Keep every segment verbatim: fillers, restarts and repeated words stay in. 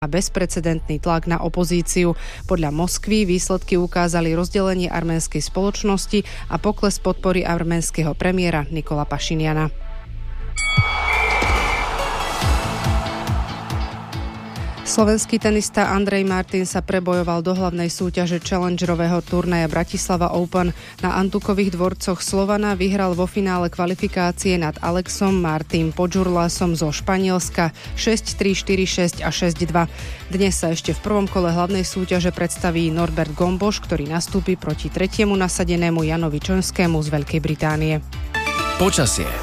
a bezprecedentný tlak na opozíciu. Podľa Moskvy výsledky ukázali rozdelenie arménskej spoločnosti a pokles podpory arménskeho premiéra Nikola Pašiniana. Slovenský tenista Andrej Martin sa prebojoval do hlavnej súťaže challengerového turnaja Bratislava Open. Na Antukových dvorcoch Slovana vyhral vo finále kvalifikácie nad Alexom Martin Podžurlasom zo Španielska šesť tri, štyri šesť a šesť dva. Dnes sa ešte v prvom kole hlavnej súťaže predstaví Norbert Gomboš, ktorý nastúpi proti tretiemu nasadenému Janovi Čonskému z Veľkej Británie. Počasie.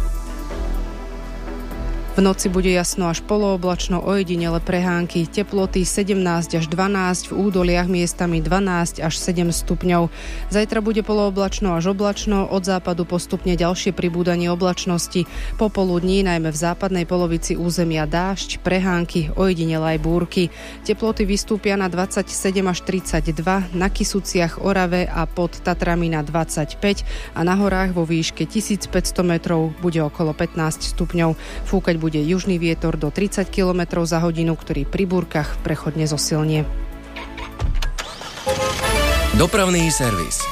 V noci bude jasno až polooblačno, ojedinele prehánky, teploty sedemnásť až dvanásť, v údoliach miestami dvanásť až sedem stupňov. Zajtra bude polooblačno až oblačno, od západu postupne ďalšie pribúdanie oblačnosti. Popoludní najmä v západnej polovici územia dážď, prehánky, ojedinele aj búrky. Teploty vystúpia na dvadsaťsedem až tridsaťdva, na Kysuciach, Orave a pod Tatrami na dvadsaťpäť a na horách vo výške tisícpäťsto metrov bude okolo pätnásť stupňov. Fúkať bude južný vietor do tridsať kilometrov za hodinu, ktorý pri búrkach prechodne zosilnie. Dopravný servis.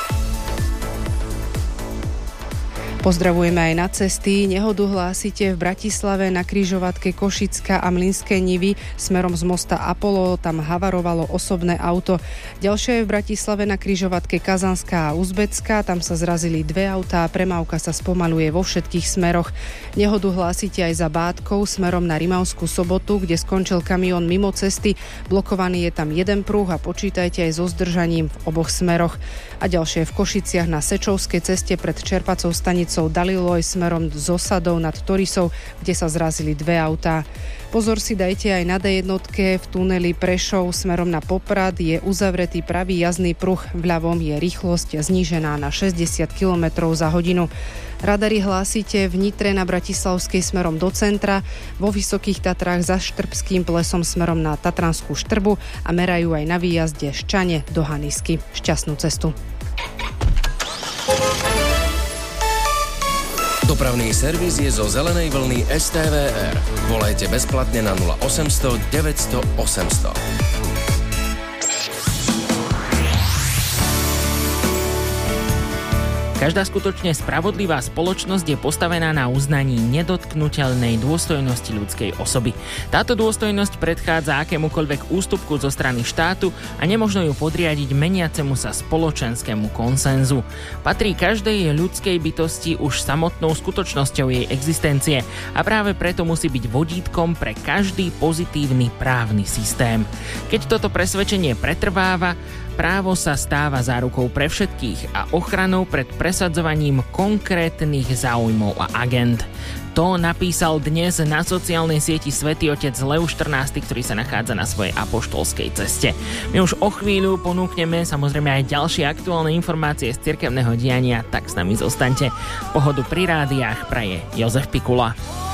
Pozdravujeme aj na cesty. Nehodu hlásite v Bratislave na križovatke Košická a Mlynské Nivy smerom z mosta Apollo. Tam havarovalo osobné auto. Ďalšie je v Bratislave na križovatke Kazanská a Uzbecká. Tam sa zrazili dve autá. Premávka sa spomaluje vo všetkých smeroch. Nehodu hlásite aj za Bátkou smerom na Rimavskú Sobotu, kde skončil kamión mimo cesty. Blokovaný je tam jeden pruh a počítajte aj so zdržaním v oboch smeroch. A ďalšie je v Košiciach na Sečovskej ceste pred čerpacou stanicou Daliloj smerom z osadou nad Torisou, kde sa zrazili dve autá. Pozor si dajte aj na dé jednotke. V tuneli Prešov smerom na Poprad je uzavretý pravý jazdný pruh. V ľavom je rýchlosť znížená na šesťdesiat kilometrov za hodinu. Radary hlásite v Nitre na Bratislavskej smerom do centra, vo Vysokých Tatrách za Štrbským plesom smerom na Tatranskú Štrbu a merajú aj na výjazde Ščane do Hanisky. Šťastnú cestu. Dopravný servis je zo zelenej vlny es té vé er. Volajte bezplatne na nula osemsto deväťsto osemsto. Každá skutočne spravodlivá spoločnosť je postavená na uznaní nedotknuteľnej dôstojnosti ľudskej osoby. Táto dôstojnosť predchádza akémukoľvek ústupku zo strany štátu a nemožno ju podriadiť meniacemu sa spoločenskému konsenzu. Patrí každej ľudskej bytosti už samotnou skutočnosťou jej existencie a práve preto musí byť vodítkom pre každý pozitívny právny systém. Keď toto presvedčenie pretrváva, právo sa stáva zárukou pre všetkých a ochranou pred presadzovaním konkrétnych záujmov a agend. To napísal dnes na sociálnej sieti Svätý otec Lev štrnásty, ktorý sa nachádza na svojej apoštolskej ceste. My už o chvíľu ponúkneme samozrejme aj ďalšie aktuálne informácie z cirkevného diania, tak s nami zostaňte. Pohodu pri rádiách praje Jozef Pikula.